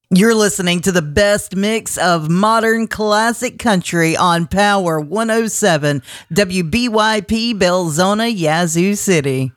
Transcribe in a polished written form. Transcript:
You're listening to the best mix of modern classic country on Power 107 WBYP Belzona, Yazoo City.